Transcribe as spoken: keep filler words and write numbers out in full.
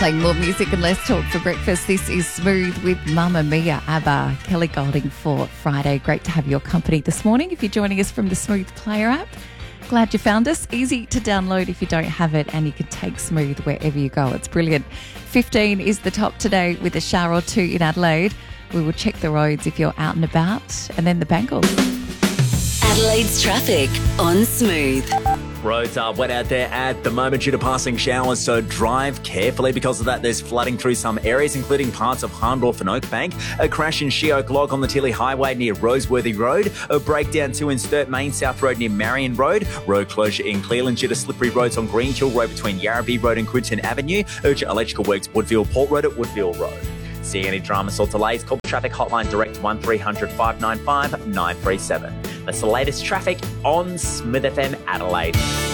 Playing more music and less talk for breakfast. This is Smooth with Mamma Mia, ABBA, Kelly Golding for Friday. Great to have your company this morning. If you're joining us from the Smooth Player app, glad you found us. Easy to download if you don't have it, and you can take Smooth wherever you go. It's brilliant. fifteen is the top today with a shower or two in Adelaide. We will check the roads if you're out and about, and then the Bangles. Adelaide's traffic on Smooth. Roads are wet out there at the moment due to passing showers, so drive carefully. Because of that, there's flooding through some areas, including parts of Harndorf and Oakbank. A crash in Sheoak Log on the Tilly Highway near Roseworthy Road. A breakdown too in Sturt Main South Road near Marion Road. Road closure in Cleveland due to slippery roads on Greenhill Road between Yarrabee Road and Quinton Avenue. Urgent electrical works Woodville Port Road at Woodville Road. See any dramas or delays? Call the traffic hotline direct one three hundred five nine five nine three seven. That's the latest traffic on Smooth F M Adelaide.